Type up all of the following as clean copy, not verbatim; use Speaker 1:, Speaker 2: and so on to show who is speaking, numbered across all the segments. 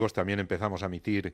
Speaker 1: también empezamos a emitir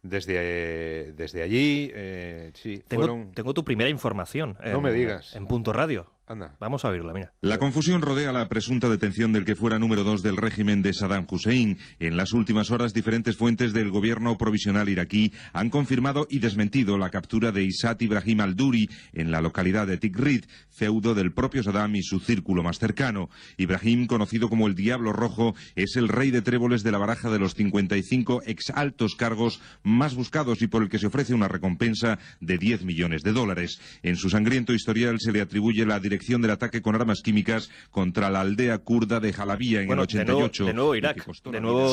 Speaker 1: desde allí. Sí,
Speaker 2: Tengo tu primera información
Speaker 1: no me digas.
Speaker 2: en Punto Radio.
Speaker 1: Anda.
Speaker 2: Vamos a oírla, mira.
Speaker 3: La confusión rodea la presunta detención del que fuera número 2 del régimen de Saddam Hussein. En las últimas horas, diferentes fuentes del gobierno provisional iraquí han confirmado y desmentido la captura de Isat Ibrahim al-Duri en la localidad de Tikrit, feudo del propio Saddam y su círculo más cercano. Ibrahim, conocido como el Diablo Rojo, es el rey de tréboles de la baraja de los 55 ex altos cargos más buscados y por el que se ofrece una recompensa de $10 millones. En su sangriento historial se le atribuye la dirección del ataque con armas químicas contra la aldea kurda de Jalabía en el 88.
Speaker 2: De nuevo Irak, de nuevo...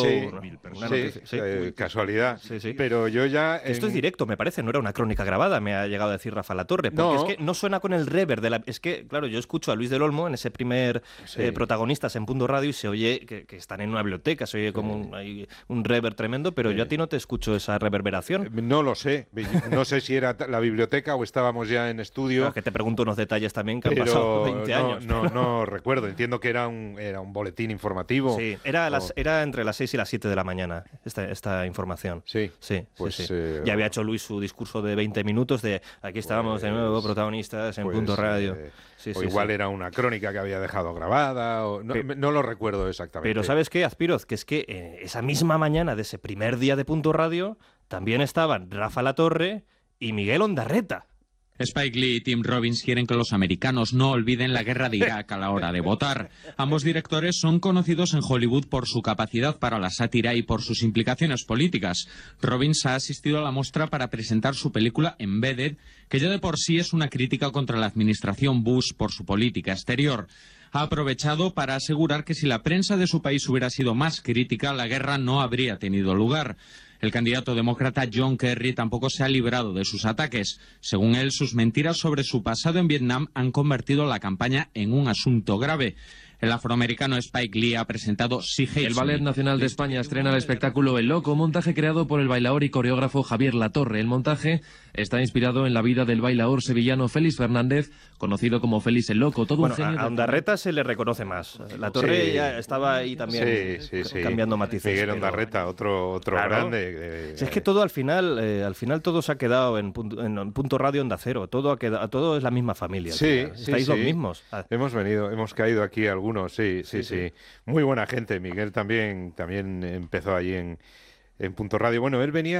Speaker 1: Casualidad.
Speaker 2: Sí.
Speaker 1: Pero yo ya...
Speaker 2: Esto es directo, me parece, no era una crónica grabada, me ha llegado a decir Rafa Latorre, porque
Speaker 1: No.
Speaker 2: es que no suena con el rever de la... Es que, claro, yo escucho a Luis del Olmo en ese primer Protagonistas en Punto Radio y se oye que están en una biblioteca, se oye como hay un rever tremendo, pero yo a ti no te escucho esa reverberación.
Speaker 1: No lo sé. No sé si era la biblioteca o estábamos ya en estudio.
Speaker 2: Claro, que te pregunto unos detalles también que han pasado 20 años.
Speaker 1: No recuerdo. Entiendo que era un boletín informativo.
Speaker 2: Sí, era entre las 6 y las 7 de la mañana esta información.
Speaker 1: Sí.
Speaker 2: Pues, ya había hecho Luis su discurso de 20 minutos de aquí estábamos de nuevo Protagonistas en Punto Radio.
Speaker 1: Igual era una crónica que había dejado grabada. No lo recuerdo exactamente.
Speaker 2: Pero ¿sabes qué, Azpiroz? Que es que esa misma mañana de ese primer día de Punto Radio también estaban Rafa Latorre y Miguel Ondarreta.
Speaker 4: Spike Lee y Tim Robbins quieren que los americanos no olviden la guerra de Irak a la hora de votar. Ambos directores son conocidos en Hollywood por su capacidad para la sátira y por sus implicaciones políticas. Robbins ha asistido a la muestra para presentar su película Embedded, que ya de por sí es una crítica contra la administración Bush por su política exterior. Ha aprovechado para asegurar que si la prensa de su país hubiera sido más crítica, la guerra no habría tenido lugar. El candidato demócrata John Kerry tampoco se ha librado de sus ataques. Según él, sus mentiras sobre su pasado en Vietnam han convertido la campaña en un asunto grave. El afroamericano Spike Lee ha presentado Sí Hate.
Speaker 5: El Ballet Nacional de España estrena el espectáculo El Loco, montaje creado por el bailaor y coreógrafo Javier Latorre. El montaje está inspirado en la vida del bailaor sevillano Félix Fernández, conocido como Félix el Loco. Todo un genio.
Speaker 2: A Ondarreta se le reconoce más. Latorre ya estaba ahí también cambiando matices.
Speaker 1: Miguel Ondarreta, otro grande.
Speaker 2: Si es que todo al final todo se ha quedado en Punto Radio Onda Cero. Todo es la misma familia. Estáis los mismos.
Speaker 1: Hemos caído aquí algunos. Sí. Muy buena gente. Miguel también empezó allí en Punto Radio. Bueno, él venía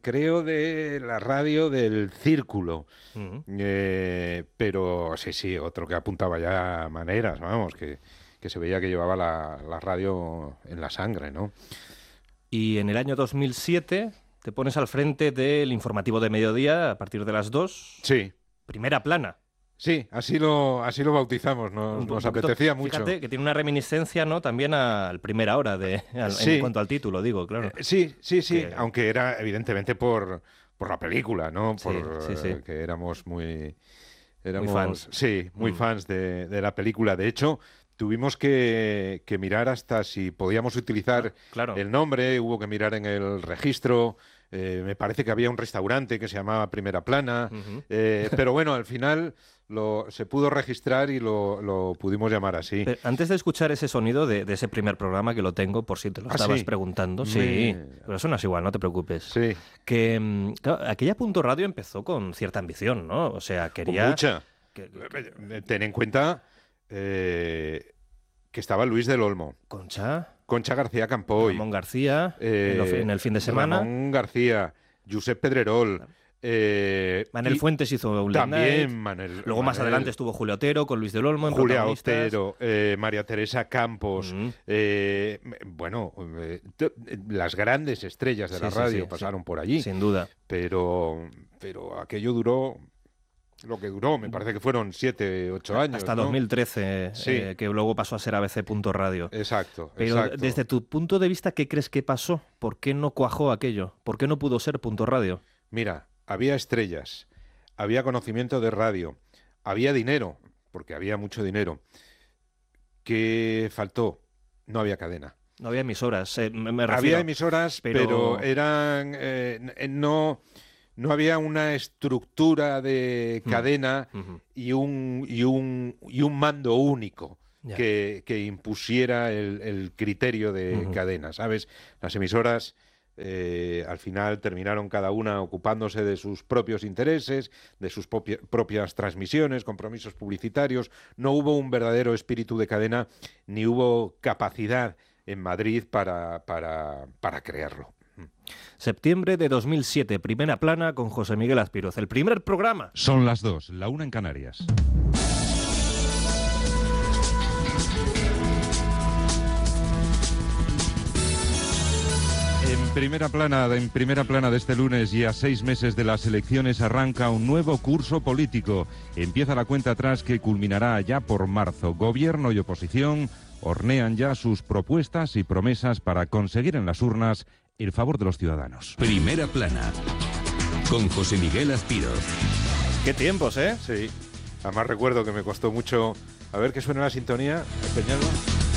Speaker 1: de la radio del Círculo. Pero sí, otro que apuntaba ya maneras, vamos, que se veía que llevaba la radio en la sangre, ¿no?
Speaker 2: Y en el año 2007 te pones al frente del informativo de mediodía a partir de las 2.
Speaker 1: Sí.
Speaker 2: Primera plana.
Speaker 1: Sí, así lo bautizamos, nos apetecía mucho.
Speaker 2: Fíjate que tiene una reminiscencia, ¿no? También al Primera Hora, en cuanto al título, digo, claro.
Speaker 1: Sí, aunque era evidentemente por la película, ¿no? Que éramos muy
Speaker 2: fans.
Speaker 1: Sí, muy fans de la película. De hecho, tuvimos que mirar hasta si podíamos utilizar el nombre, hubo que mirar en el registro. Me parece que había un restaurante que se llamaba Primera Plana, pero bueno, al final se pudo registrar y lo pudimos llamar así.
Speaker 2: Pero antes de escuchar ese sonido de ese primer programa, que lo tengo, por si te lo estabas preguntando, pero eso no es igual, no te preocupes.
Speaker 1: Sí.
Speaker 2: Que claro, aquella Punto Radio empezó con cierta ambición, ¿no? O sea, quería...
Speaker 1: Con mucha. Ten en cuenta que estaba Luis del Olmo. Concha García Campoy.
Speaker 2: Ramón García, en el fin de semana.
Speaker 1: Ramón García, Josep Pedrerol.
Speaker 2: Manel Fuentes hizo un
Speaker 1: también
Speaker 2: Manuel. Luego más adelante estuvo Julio Otero con Luis del Olmo en
Speaker 1: Julia Otero, María Teresa Campos. Las grandes estrellas de la radio pasaron por allí.
Speaker 2: Sin duda.
Speaker 1: Pero aquello duró... Lo que duró, me parece que fueron 7, 8 años.
Speaker 2: Hasta 2013, que luego pasó a ser ABC Punto Radio.
Speaker 1: Exacto.
Speaker 2: Pero desde tu punto de vista, ¿qué crees que pasó? ¿Por qué no cuajó aquello? ¿Por qué no pudo ser Punto Radio?
Speaker 1: Mira, había estrellas, había conocimiento de radio, había dinero, porque había mucho dinero. ¿Qué faltó? No había cadena.
Speaker 2: No había emisoras, me refiero.
Speaker 1: Había emisoras, pero eran... No había una estructura de cadena y un mando único que impusiera el criterio de cadena, ¿sabes? Las emisoras Al final terminaron cada una ocupándose de sus propios intereses, de sus propias transmisiones, compromisos publicitarios. No hubo un verdadero espíritu de cadena, ni hubo capacidad en Madrid para crearlo.
Speaker 2: Septiembre de 2007, Primera Plana con José Miguel Azpiroz. El primer programa.
Speaker 3: Son las 2, la 1 en Canarias. En primera plana de este lunes y a 6 meses de las elecciones arranca un nuevo curso político. Empieza la cuenta atrás que culminará ya por marzo. Gobierno y oposición hornean ya sus propuestas y promesas para conseguir en las urnas el favor de los ciudadanos.
Speaker 6: Primera Plana con José Miguel Azpiroz.
Speaker 2: Qué tiempos, ¿eh?
Speaker 1: Sí. Además recuerdo que me costó mucho... A ver, que suena la sintonía, Peñalba.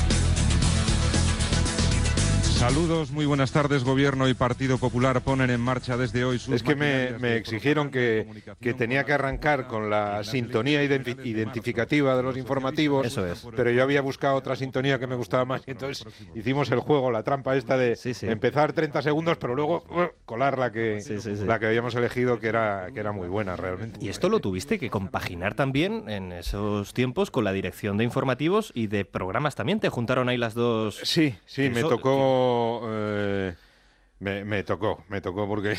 Speaker 3: Saludos, muy buenas tardes. Gobierno y Partido Popular ponen en marcha desde hoy sus...
Speaker 1: Es que me exigieron que tenía que arrancar con la sintonía identificativa de los informativos.
Speaker 2: Eso es.
Speaker 1: Pero yo había buscado otra sintonía que me gustaba más y entonces hicimos el juego, la trampa esta de empezar 30 segundos, pero luego colar la que habíamos elegido, que era muy buena realmente.
Speaker 2: Y esto lo tuviste que compaginar también en esos tiempos con la dirección de informativos y de programas también. ¿Te juntaron ahí las dos?
Speaker 1: Sí, me tocó... Me tocó porque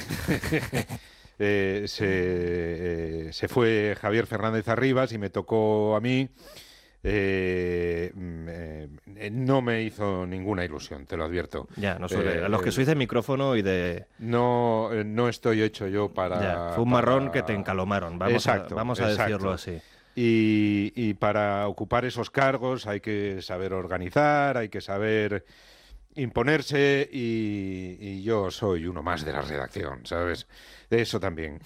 Speaker 1: se fue Javier Fernández Arribas y me tocó a mí. No me hizo ninguna ilusión, te lo advierto.
Speaker 2: Ya, no suele, a los que sois de micrófono y de...
Speaker 1: No estoy hecho yo para...
Speaker 2: Ya, fue un marrón que te encalomaron, vamos a decirlo así.
Speaker 1: Y para ocupar esos cargos hay que saber organizar, hay que saber... imponerse y yo soy uno más de la redacción, ¿sabes? Eso también.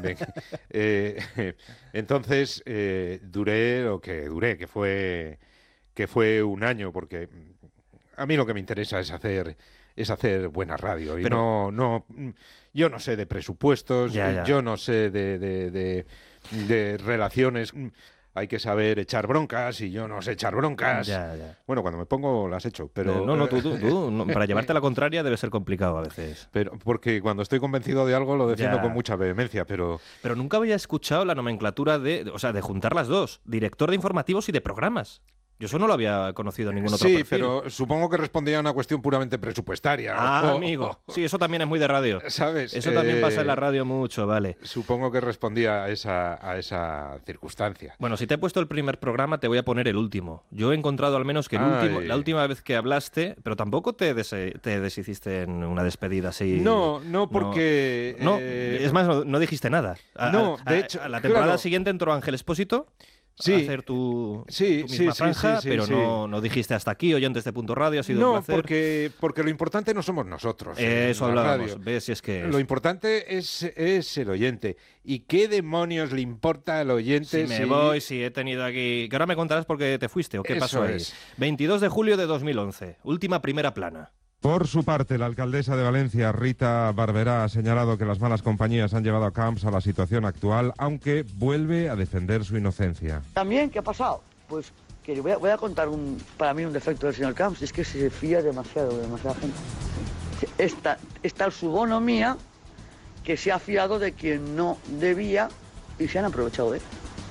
Speaker 1: Entonces duré lo que duré, que fue un año, porque a mí lo que me interesa es hacer buena radio. Pero... yo no sé de presupuestos, yo no sé de relaciones... Hay que saber echar broncas y yo no sé echar broncas.
Speaker 2: Ya.
Speaker 1: Bueno, cuando me pongo las echo, pero...
Speaker 2: Tú, para llevarte la contraria debe ser complicado a veces.
Speaker 1: Pero porque cuando estoy convencido de algo lo defiendo con mucha vehemencia, pero...
Speaker 2: Pero nunca había escuchado la nomenclatura de juntar las dos, director de informativos y de programas. Yo eso no lo había conocido en ningún otro perfil.
Speaker 1: Sí, pero supongo que respondía a una cuestión puramente presupuestaria.
Speaker 2: Amigo. Sí, eso también es muy de radio.
Speaker 1: ¿Sabes?
Speaker 2: Eso también pasa en la radio mucho, vale.
Speaker 1: Supongo que respondía a esa circunstancia.
Speaker 2: Bueno, si te he puesto el primer programa, te voy a poner el último. Yo he encontrado al menos que la última vez que hablaste, pero tampoco te deshiciste en una despedida así.
Speaker 1: No, porque...
Speaker 2: Es más, no dijiste nada.
Speaker 1: De hecho...
Speaker 2: A la temporada siguiente entró Ángel Espósito. A hacer tu misma franja, pero no dijiste hasta aquí, oyentes de Punto Radio, ha sido un placer.
Speaker 1: porque lo importante no somos nosotros.
Speaker 2: Eso hablábamos, ves si es que...
Speaker 1: Lo importante es el oyente. ¿Y qué demonios le importa al oyente?
Speaker 2: Si he tenido aquí... Que ahora me contarás por qué te fuiste o qué pasó ahí. 22 de julio de 2011, última Primera Plana.
Speaker 3: Por su parte, la alcaldesa de Valencia, Rita Barberá, ha señalado que las malas compañías han llevado a Camps a la situación actual, aunque vuelve a defender su inocencia.
Speaker 7: También, ¿qué ha pasado? Pues que voy a contar para mí un defecto del señor Camps, es que se fía demasiada gente. Está el subono mía que se ha fiado de quien no debía y se han aprovechado de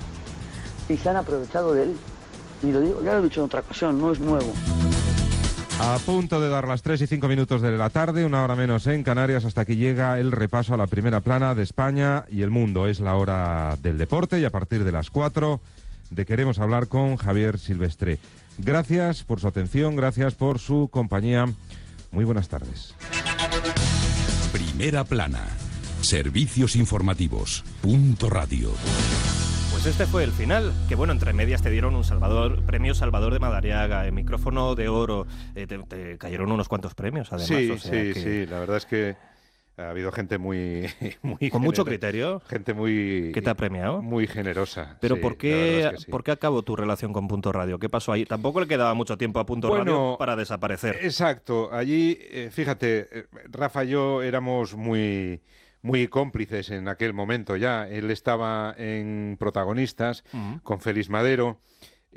Speaker 7: él. Y lo digo, ya lo he dicho en otra ocasión, no es nuevo.
Speaker 3: A punto de dar las 3:05 de la tarde, una hora menos en Canarias, hasta aquí llega el repaso a la primera plana de España y el mundo. Es la hora del deporte y a partir de las 4 queremos hablar con Javier Silvestre. Gracias por su atención, gracias por su compañía. Muy buenas tardes.
Speaker 6: Primera Plana. Servicios informativos. Punto Radio.
Speaker 2: Pues este fue el final, que bueno, entre medias te dieron un premio Salvador de Madariaga, el micrófono de oro, te cayeron unos cuantos premios además.
Speaker 1: Sí, la verdad es que ha habido gente muy
Speaker 2: con mucho criterio.
Speaker 1: Gente muy...
Speaker 2: ¿Qué te ha premiado?
Speaker 1: Muy generosa.
Speaker 2: Pero
Speaker 1: sí,
Speaker 2: ¿por qué acabó tu relación con Punto Radio? ¿Qué pasó ahí? Tampoco le quedaba mucho tiempo a Punto Radio para desaparecer.
Speaker 1: Exacto. Allí, fíjate, Rafa y yo éramos muy cómplices en aquel momento ya. Él estaba en Protagonistas con Félix Madero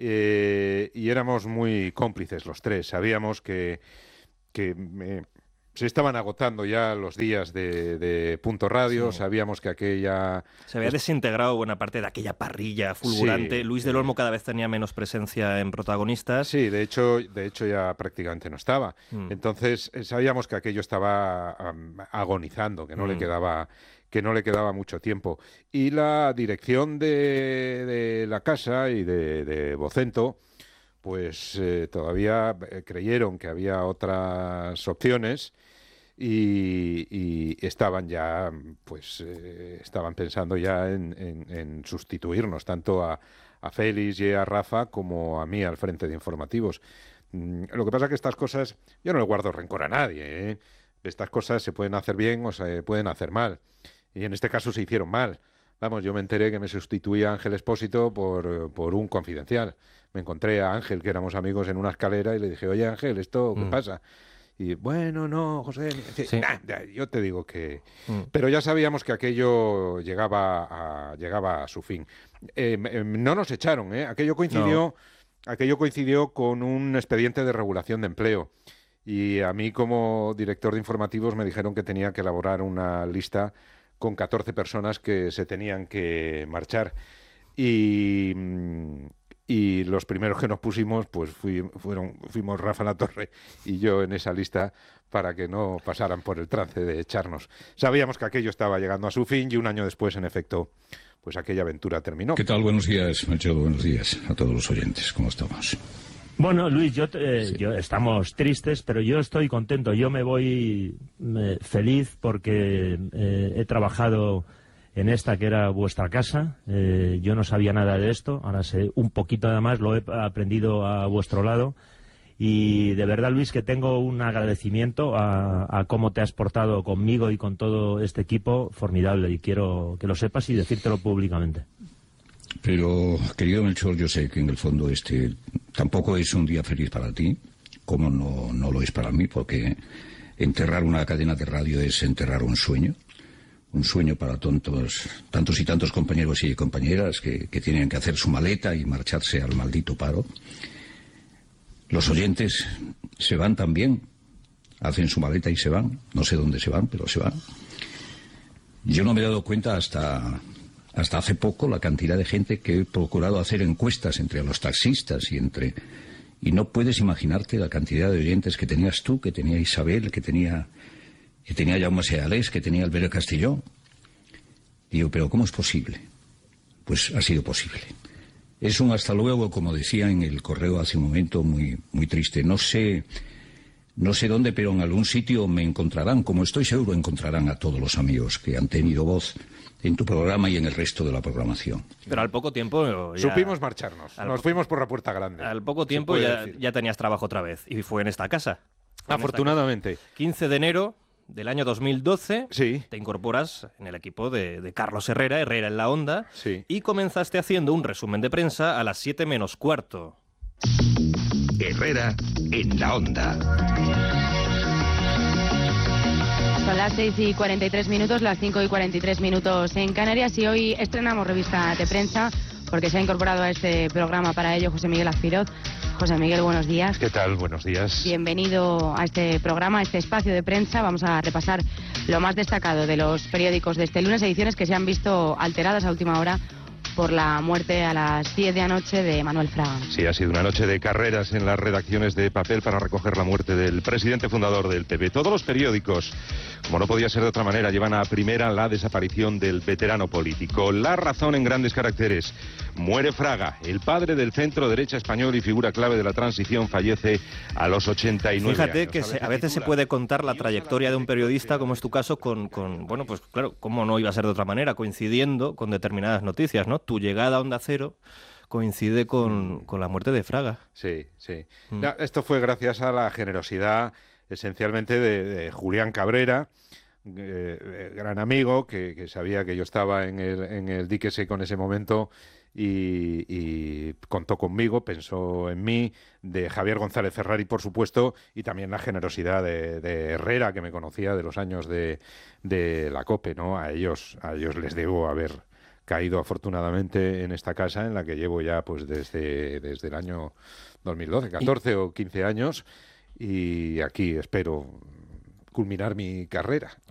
Speaker 1: y éramos muy cómplices los tres. Sabíamos que Se estaban agotando ya los días de Punto Radio,
Speaker 2: Sí.
Speaker 1: sabíamos que aquella...
Speaker 2: Se había desintegrado buena parte de aquella parrilla fulgurante.
Speaker 1: Sí,
Speaker 2: Luis del Olmo cada vez tenía menos presencia en protagonistas.
Speaker 1: Sí, de hecho ya prácticamente no estaba. Entonces sabíamos que aquello estaba agonizando, que no le quedaba mucho tiempo. Y la dirección de la casa y de Vocento, pues todavía creyeron que había otras opciones y estaban ya, pues estaban pensando ya en sustituirnos tanto a Félix y a Rafa como a mí al frente de informativos. Lo que pasa es que estas cosas, yo no le guardo rencor a nadie, ¿eh? Estas cosas se pueden hacer bien o se pueden hacer mal. Y en este caso se hicieron mal. Vamos, yo me enteré que me sustituía Ángel Expósito por un confidencial. Me encontré a Ángel, que éramos amigos, en una escalera y le dije, oye Ángel, ¿esto qué pasa? Y bueno, no, José,
Speaker 2: Sí.
Speaker 1: yo te digo que... Pero ya sabíamos que aquello llegaba a su fin. No nos echaron, ¿eh? Aquello coincidió con un expediente de regulación de empleo. Y a mí, como director de informativos, me dijeron que tenía que elaborar una lista con 14 personas que se tenían que marchar. Y los primeros que nos pusimos, pues fuimos Rafa Latorre y yo en esa lista para que no pasaran por el trance de echarnos. Sabíamos que aquello estaba llegando a su fin y un año después, en efecto, pues aquella aventura terminó.
Speaker 6: ¿Qué tal? Buenos días, Melchor. Buenos días a todos los oyentes. ¿Cómo estamos?
Speaker 8: Bueno, Luis, yo estamos tristes, pero yo estoy contento. Yo me voy feliz porque he trabajado en esta que era vuestra casa. Yo no sabía nada de esto, ahora sé un poquito además, lo he aprendido a vuestro lado. Y de verdad, Luis, que tengo un agradecimiento a cómo te has portado conmigo y con todo este equipo formidable. Y quiero que lo sepas y decírtelo públicamente.
Speaker 6: Pero, querido Melchor, yo sé que en el fondo tampoco es un día feliz para ti, como no lo es para mí, porque enterrar una cadena de radio es enterrar un sueño para tantos y tantos compañeros y compañeras que tienen que hacer su maleta y marcharse al maldito paro. Los oyentes se van también, hacen su maleta y se van, no sé dónde se van, pero se van. Yo no me he dado cuenta hasta hace poco la cantidad de gente que he procurado hacer encuestas entre los taxistas y no puedes imaginarte la cantidad de oyentes que tenías tú, que tenía Isabel, que tenía Jaume Sealés, que tenía Alberto Castillón. Digo, pero ¿cómo es posible? Pues ha sido posible. Es un hasta luego, como decía en el correo hace un momento, muy, muy triste. No sé dónde, pero en algún sitio me encontrarán, como estoy seguro encontrarán a todos los amigos que han tenido voz en tu programa y en el resto de la programación.
Speaker 2: Pero al poco tiempo...
Speaker 1: Supimos marcharnos, nos fuimos por la puerta grande.
Speaker 2: Al poco tiempo ya tenías trabajo otra vez, y fue en esta casa.
Speaker 1: Afortunadamente.
Speaker 2: 15 de enero del año 2012,
Speaker 1: sí,
Speaker 2: te incorporas en el equipo de Carlos Herrera en la Onda,
Speaker 1: sí,
Speaker 2: y comenzaste haciendo un resumen de prensa a las 7 menos cuarto.
Speaker 9: Herrera en la Onda.
Speaker 10: Son las 6:43, las 5:43 en Canarias, y hoy estrenamos revista de prensa porque se ha incorporado a este programa para ello José Miguel Azpiroz. José Miguel, buenos días.
Speaker 1: ¿Qué tal? Buenos días.
Speaker 10: Bienvenido a este programa, a este espacio de prensa. Vamos a repasar lo más destacado de los periódicos de este lunes, ediciones que se han visto alteradas a última hora por la muerte a las 10 de anoche de Manuel Fraga.
Speaker 1: Sí, ha sido una noche de carreras en las redacciones de papel para recoger la muerte del presidente fundador del PP. Todos los periódicos, como no podía ser de otra manera, llevan a primera la desaparición del veterano político. La Razón en grandes caracteres. Muere Fraga, el padre del centro derecha español y figura clave de la transición, fallece a los 89
Speaker 2: Fíjate
Speaker 1: años.
Speaker 2: Que a veces se puede contar la trayectoria de un periodista, como es tu caso, bueno, pues claro, cómo no iba a ser de otra manera, coincidiendo con determinadas noticias, ¿no? Tu llegada a Onda Cero coincide con la muerte de Fraga.
Speaker 1: Sí, sí. No, esto fue gracias a la generosidad esencialmente de Julián Cabrera, gran amigo, que sabía que yo estaba en el dique seco en ese momento y contó conmigo, pensó en mí, de Javier González Ferrari, por supuesto, y también la generosidad de Herrera, que me conocía de los años de la COPE, ¿no? A ellos les debo haber caído afortunadamente en esta casa en la que llevo ya pues desde el año 2012, 14 o 15 años, y aquí espero culminar mi carrera.